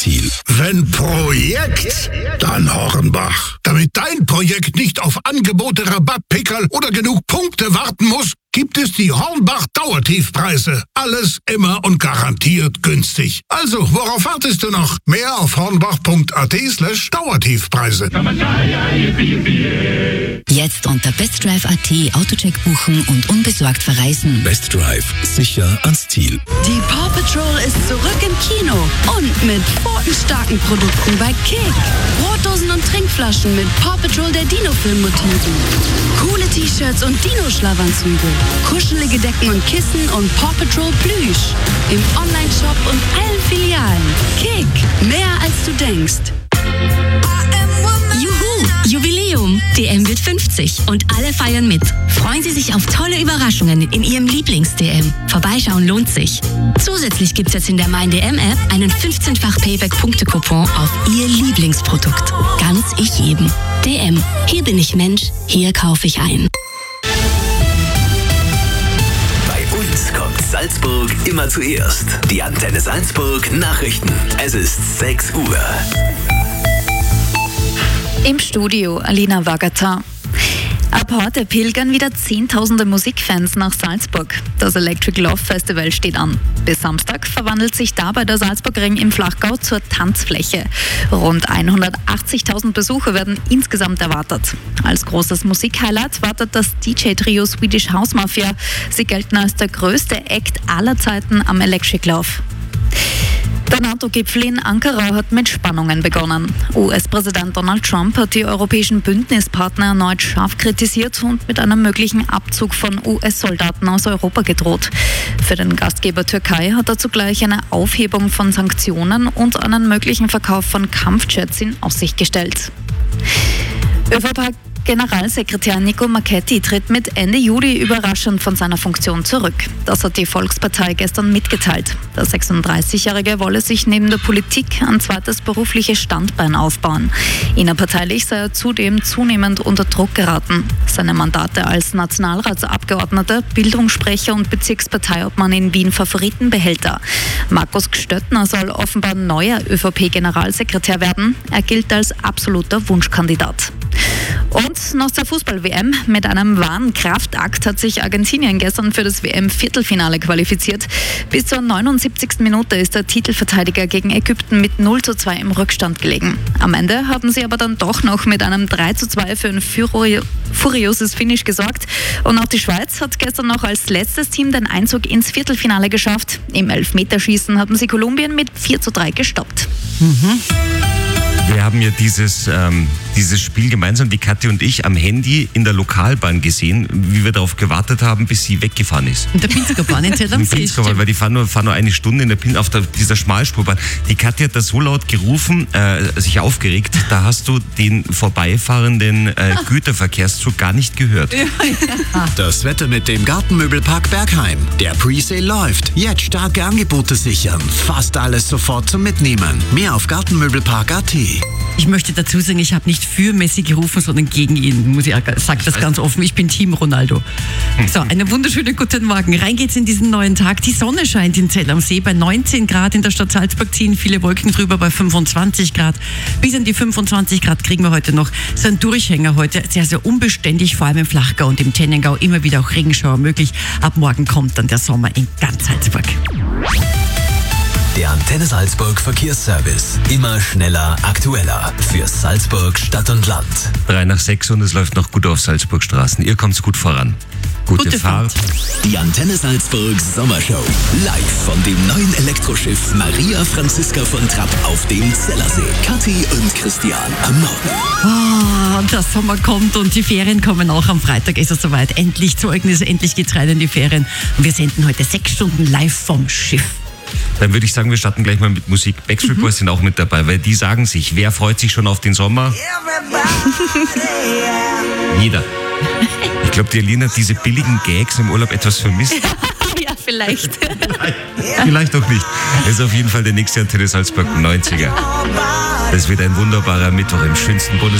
Ziel. Wenn Projekt, dann Hornbach. Damit dein Projekt nicht auf Angebote, Rabattpickerl oder genug Punkte warten muss, gibt es die Hornbach Dauertiefpreise. Alles immer und garantiert günstig. Also, worauf wartest du noch? Mehr auf hornbach.at/Dauertiefpreise. Jetzt unter bestdrive.at Autocheck buchen und unbesorgt verreisen. Best Drive. Sicher ans Ziel. Die Paw Patrol ist zurück im Kino und mit pfotenstarken Produkten bei Kick. Brotdosen und Trinkflaschen mit Paw Patrol der Dino-Film-Motiven. Coole T-Shirts und Dino-Schlafanzüge. Kuschelige Decken und Kissen und Paw Patrol Plüsch. Im Online-Shop und allen Filialen. Kick. Mehr als du denkst. Juhu! Jubiläum! DM wird 50 und alle feiern mit. Freuen Sie sich auf tolle Überraschungen in Ihrem Lieblings-DM. Vorbeischauen lohnt sich. Zusätzlich gibt es jetzt in der Mein-DM-App einen 15-fach Payback-Punkte-Coupon auf Ihr Lieblingsprodukt. Ganz ich jedem. DM. Hier bin ich Mensch, hier kaufe ich ein. Bei uns kommt Salzburg immer zuerst. Die Antenne Salzburg Nachrichten. Es ist 6 Uhr. Im Studio Alina Wagata. Ab heute pilgern wieder Zehntausende Musikfans nach Salzburg. Das Electric Love Festival steht an. Bis Samstag verwandelt sich dabei der Salzburgring im Flachgau zur Tanzfläche. Rund 180.000 Besucher werden insgesamt erwartet. Als großes Musikhighlight wartet das DJ-Trio Swedish House Mafia. Sie gelten als der größte Act aller Zeiten am Electric Love. Der NATO-Gipfel in Ankara hat mit Spannungen begonnen. US-Präsident Donald Trump hat die europäischen Bündnispartner erneut scharf kritisiert und mit einem möglichen Abzug von US-Soldaten aus Europa gedroht. Für den Gastgeber Türkei hat er zugleich eine Aufhebung von Sanktionen und einen möglichen Verkauf von Kampfjets in Aussicht gestellt. Generalsekretär Nico Marchetti tritt mit Ende Juli überraschend von seiner Funktion zurück. Das hat die Volkspartei gestern mitgeteilt. Der 36-Jährige wolle sich neben der Politik ein zweites berufliches Standbein aufbauen. Innerparteilich sei er zudem zunehmend unter Druck geraten. Seine Mandate als Nationalratsabgeordneter, Bildungssprecher und Bezirksparteiobmann in Wien Favoriten behält er. Markus Gstöttner soll offenbar neuer ÖVP-Generalsekretär werden. Er gilt als absoluter Wunschkandidat. Und noch zur Fußball-WM. Mit einem wahren Kraftakt hat sich Argentinien gestern für das WM-Viertelfinale qualifiziert. Bis zur 79. Minute ist der Titelverteidiger gegen Ägypten mit 0:2 im Rückstand gelegen. Am Ende haben sie aber dann doch noch mit einem 3:2 für ein furioses Finish gesorgt. Und auch die Schweiz hat gestern noch als letztes Team den Einzug ins Viertelfinale geschafft. Im Elfmeterschießen haben sie Kolumbien mit 4:3 gestoppt. Wir haben ja dieses Spiel gemeinsam, die Kathi und ich, am Handy in der Lokalbahn gesehen, wie wir darauf gewartet haben, bis sie weggefahren ist. In der Pinzgerbahn in Zell am See. Weil die fahren nur eine Stunde auf dieser Schmalspurbahn. Die Kathi hat da so laut gerufen, sich aufgeregt, da hast du den vorbeifahrenden Güterverkehrszug gar nicht gehört. Das Wetter mit dem Gartenmöbelpark Bergheim. Der Presale läuft. Jetzt starke Angebote sichern. Fast alles sofort zum Mitnehmen. Mehr auf gartenmöbelpark.at. Ich möchte dazu sagen, ich habe nicht für Messi gerufen, sondern gegen ihn. Sag das ganz offen. Ich bin Team Ronaldo. So, einen wunderschönen guten Morgen. Rein geht's in diesen neuen Tag. Die Sonne scheint in Zell am See. Bei 19 Grad in der Stadt Salzburg ziehen viele Wolken drüber bei 25 Grad. Bis an die 25 Grad kriegen wir heute noch. So ein Durchhänger heute. Sehr, sehr unbeständig, vor allem im Flachgau und im Tennengau. Immer wieder auch Regenschauer möglich. Ab morgen kommt dann der Sommer in ganz Salzburg. Der Antenne Salzburg Verkehrsservice. Immer schneller, aktueller. Für Salzburg, Stadt und Land. 5:03 und es läuft noch gut auf Salzburgstraßen. Ihr kommt's gut voran. Gute Fahrt. Die Antenne Salzburg Sommershow. Live von dem neuen Elektroschiff Maria Franziska von Trapp auf dem Zellersee. Kathi und Christian am Morgen. Und der Sommer kommt und die Ferien kommen auch. Am Freitag ist es soweit. Endlich Zeugnisse, endlich geht's rein in die Ferien. Und wir senden heute 6 Stunden live vom Schiff. Dann würde ich sagen, wir starten gleich mal mit Musik. Backstreet Boys sind auch mit dabei, weil die sagen sich, wer freut sich schon auf den Sommer? Jeder. Ich glaube, die Alina hat diese billigen Gags im Urlaub etwas vermisst. Ja, vielleicht. Vielleicht auch nicht. Das ist auf jeden Fall der nächste Antenne Salzburg 90er. Das wird ein wunderbarer Mittwoch im schönsten Bundesland.